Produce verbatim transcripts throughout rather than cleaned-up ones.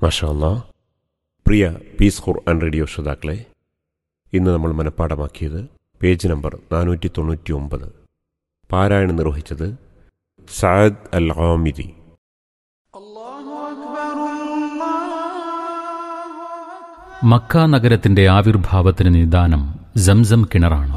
മാഷാ അല്ലാഹ്. പ്രിയ പീസ് ഖുർആൻ റേഡിയോ ശ്രോതാക്കളെ, ഇന്ന് നമ്മൾ മനഃപ്പാഠമാക്കിയത് പേജ് നമ്പർ നാനൂറ്റി തൊണ്ണൂറ്റി ഒമ്പത്. പാരായണം നിർവഹിച്ചത് സഅദ് അൽ ഗാമിദി. മക്ക നഗരത്തിന്റെ ആവിർഭാവത്തിന് നിദാനം സംസം കിണറാണ്.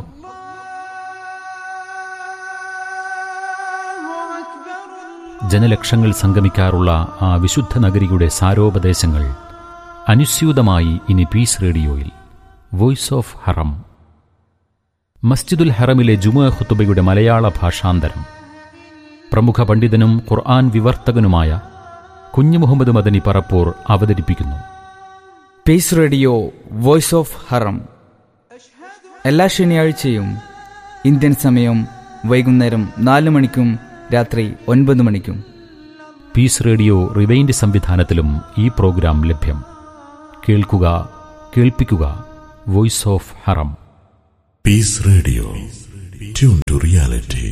ജനലക്ഷങ്ങൾ സംഗമിക്കാറുള്ള ആ വിശുദ്ധ നഗരിയുടെ സാരോപദേശങ്ങൾ അനുസ്യൂതമായി ഇനി പീസ് റേഡിയോയിൽ. വോയിസ് ഓഫ് ഹറം. മസ്ജിദുൽ ഹറമിലെ ജുമുഅ ഖുതുബയുടെ മലയാള ഭാഷാന്തരം പ്രമുഖ പണ്ഡിതനും ഖുർആൻ വിവർത്തകനുമായ കുഞ്ഞു മുഹമ്മദ് മദനി പറപ്പൂർ അവതരിപ്പിക്കുന്നു. പീസ് റേഡിയോ വോയിസ് ഓഫ് ഹറം എല്ലാ ശനിയാഴ്ചയും ഇന്ത്യൻ സമയം വൈകുന്നേരം നാല് മണിക്കും രാത്രി ഒൻപത് മണിക്കും. പീസ് റേഡിയോ റിവൈൻഡ് സംവിധാനത്തിലും ഈ പ്രോഗ്രാം ലഭ്യം. കേൾക്കുക, കേൾപ്പിക്കുക. Voice of Haram. Piece radio, tune to reality.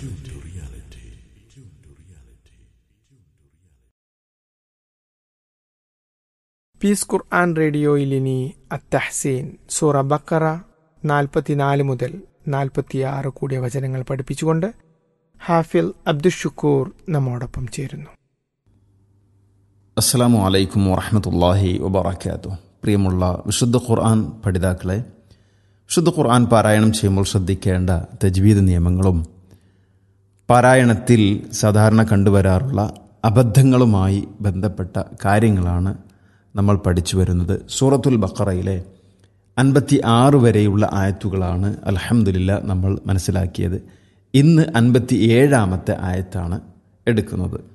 Piece ഖുർആൻ റേഡിയോയിൽ ഇനി അത്തഹ്സീൻ സൂറ ബക്കറ നാൽപ്പത്തിനാല് മുതൽ നാൽപ്പത്തിയാറ് കൂടിയ വചനങ്ങൾ പഠിപ്പിച്ചുകൊണ്ട് ഹാഫിൽ അബ്ദുഷുക്കൂർ നമ്മോടൊപ്പം ചേരുന്നു. അസ്സലാമു അലൈക്കും വറഹ്മത്തുള്ളാഹി വബറകാതുഹു. പ്രിയമുള്ള വിശുദ്ധ ഖുർആൻ പഠിതാക്കളെ, വിശുദ്ധ ഖുർആൻ പാരായണം ചെയ്യുമ്പോൾ ശ്രദ്ധിക്കേണ്ട തജ്വീദ് നിയമങ്ങളും പാരായണത്തിൽ സാധാരണ കണ്ടുവരാറുള്ള അബദ്ധങ്ങളുമായി ബന്ധപ്പെട്ട കാര്യങ്ങളാണ് നമ്മൾ പഠിച്ചു വരുന്നത്. സൂറത്തുൽ ബഖറയിലെ അൻപത്തി ആറ് വരെയുള്ള ആയത്തുകളാണ് അൽഹംദുലില്ലാ നമ്മൾ മനസ്സിലാക്കിയത്. ഇന്ന് അൻപത്തി ഏഴാമത്തെ ആയത്താണ് എടുക്കുന്നത്.